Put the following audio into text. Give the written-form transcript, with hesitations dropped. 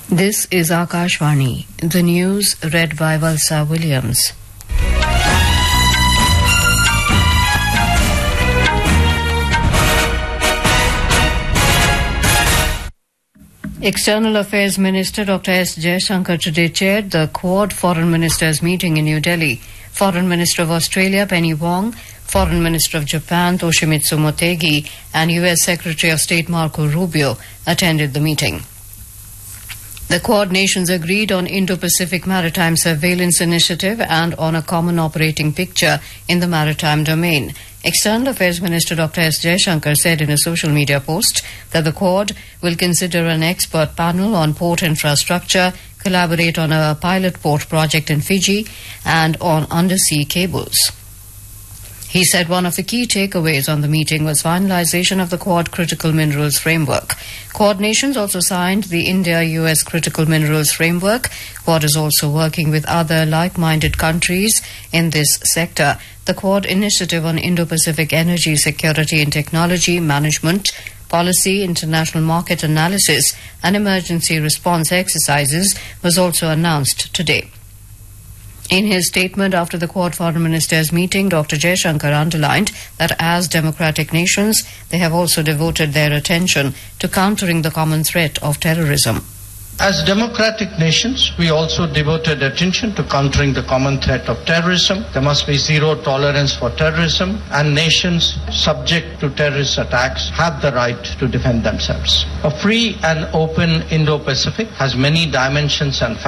This is Akashvani. The news read by Valsa Williams. External Affairs Minister Dr. S. Jaishankar today chaired the Quad Foreign Ministers meeting in New Delhi. Foreign Minister of Australia Penny Wong, Foreign Minister of Japan Toshimitsu Motegi, and U.S. Secretary of State Marco Rubio attended the meeting. The Quad nations agreed on Indo-Pacific Maritime Surveillance Initiative and on a common operating picture in the maritime domain. External Affairs Minister Dr. S. Jaishankar said in a social media post that the Quad will consider an expert panel on port infrastructure, collaborate on a pilot port project in Fiji, and on undersea cables. He said one of the key takeaways on the meeting was finalization of the Quad Critical Minerals Framework. Quad nations also signed the India-US Critical Minerals Framework. Quad is also working with other like-minded countries in this sector. The Quad Initiative on Indo-Pacific Energy Security and Technology Management, Policy, International Market Analysis and Emergency Response Exercises was also announced today. In his statement after the Quad Foreign Ministers meeting, Dr. Jaishankar underlined that as democratic nations, they have also devoted their attention to countering the common threat of terrorism. As democratic nations, we also devoted attention to countering the common threat of terrorism. There must be zero tolerance for terrorism, and nations subject to terrorist attacks have the right to defend themselves. A free and open Indo-Pacific has many dimensions and